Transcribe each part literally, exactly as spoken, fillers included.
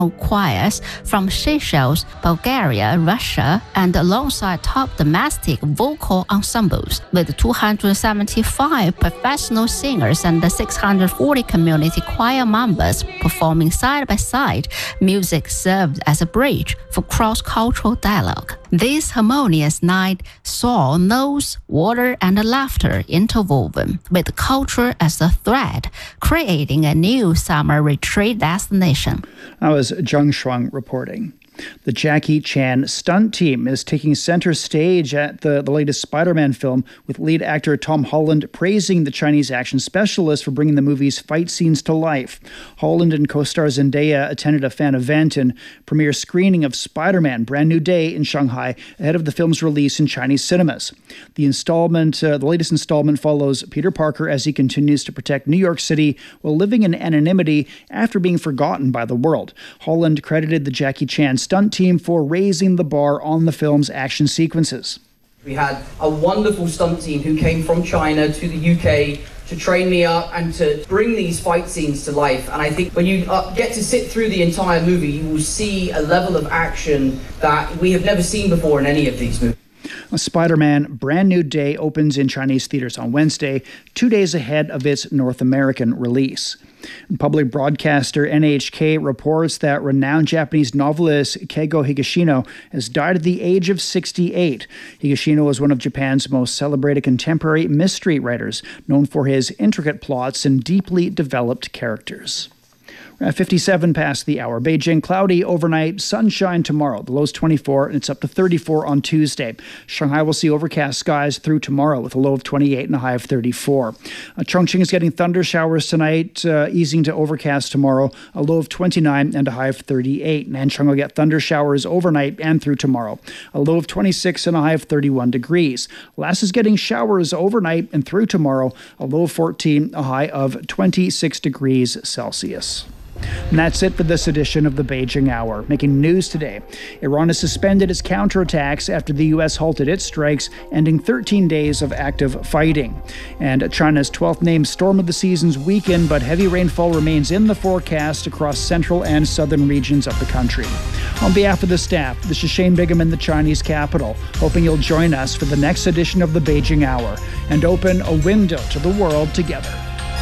choirs from Seychelles, Bulgaria, Russia, and alongside top domestic vocal ensembles, with two hundred seventy-five professional singers and six hundred forty community choir members performing side by side. Music served as a bridge for cross-cultural dialogue. This harmonious night saw nose, water, and laughter interwoven, with culture as a thread, creating a new summer retreat destination. That was Zheng Shuang reporting. The Jackie Chan stunt team is taking center stage at the, the latest Spider-Man film, with lead actor Tom Holland praising the Chinese action specialist for bringing the movie's fight scenes to life. Holland and co-star Zendaya attended a fan event and premiere screening of Spider-Man Brand New Day in Shanghai ahead of the film's release in Chinese cinemas. The installment, uh, the latest installment follows Peter Parker as he continues to protect New York City while living in anonymity after being forgotten by the world. Holland credited the Jackie Chan stunt team for raising the bar on the film's action sequences. We had a wonderful stunt team who came from China to the U K to train me up and to bring these fight scenes to life. And I think when you uh, get to sit through the entire movie, you will see a level of action that we have never seen before in any of these movies. Spider-Man Brand New Day opens in Chinese theaters on Wednesday, two days ahead of its North American release. Public broadcaster N H K reports that renowned Japanese novelist Keigo Higashino has died at the age of sixty-eight. Higashino was one of Japan's most celebrated contemporary mystery writers, known for his intricate plots and deeply developed characters. At fifty-seven past the hour. Beijing, cloudy overnight, sunshine tomorrow. The low's twenty-four, and it's up to thirty-four on Tuesday. Shanghai will see overcast skies through tomorrow with a low of twenty-eight and a high of thirty-four. Uh, Chongqing is getting thunder showers tonight, uh, easing to overcast tomorrow, a low of twenty-nine and a high of thirty-eight. Nanchang will get thunder showers overnight and through tomorrow, a low of twenty-six and a high of thirty-one degrees. Laos is getting showers overnight and through tomorrow, a low of fourteen, a high of twenty-six degrees Celsius. And that's it for this edition of the Beijing Hour. Making news today, Iran has suspended its counterattacks after the U S halted its strikes, ending thirteen days of active fighting. And China's twelfth named storm of the season's weakened, but heavy rainfall remains in the forecast across central and southern regions of the country. On behalf of the staff, this is Shane Bigham in the Chinese capital, hoping you'll join us for the next edition of the Beijing Hour and open a window to the world together.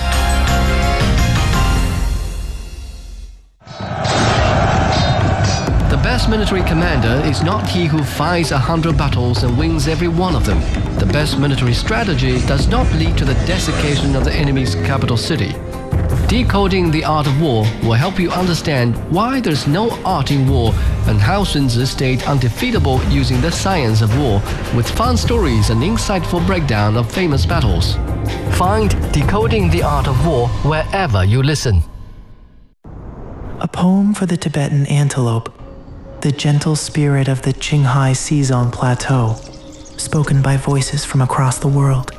The best military commander is not he who fights a hundred battles and wins every one of them. The best military strategy does not lead to the desiccation of the enemy's capital city. Decoding the Art of War will help you understand why there's no art in war and how Sun Tzu stayed undefeatable using the science of war, with fun stories and insightful breakdown of famous battles. Find Decoding the Art of War wherever you listen. A poem for the Tibetan antelope, the gentle spirit of the Qinghai Seazong Plateau, spoken by voices from across the world.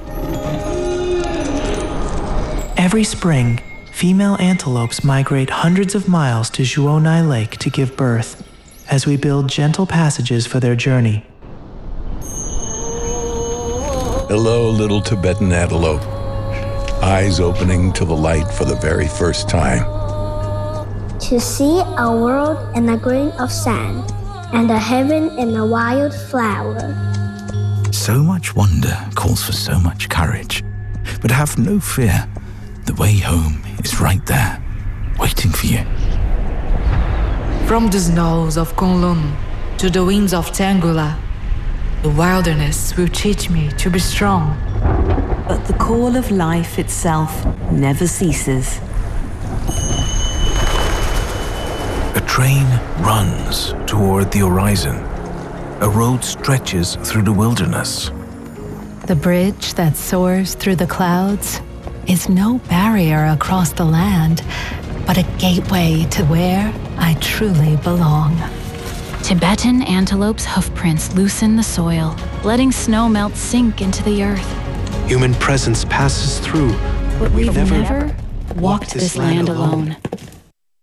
Every spring, female antelopes migrate hundreds of miles to Zhuonai Lake to give birth, as we build gentle passages for their journey. Hello, little Tibetan antelope, eyes opening to the light for the very first time. To see a world in a grain of sand, and a heaven in a wild flower. So much wonder calls for so much courage. But have no fear. The way home is right there, waiting for you. From the snows of Kunlun to the winds of Tangula, the wilderness will teach me to be strong. But the call of life itself never ceases. A train runs toward the horizon. A road stretches through the wilderness. The bridge that soars through the clouds is no barrier across the land, but a gateway to where I truly belong. Tibetan antelope's hoofprints loosen the soil, letting snow melt sink into the earth. Human presence passes through, but we've, we've never, never walked this land alone.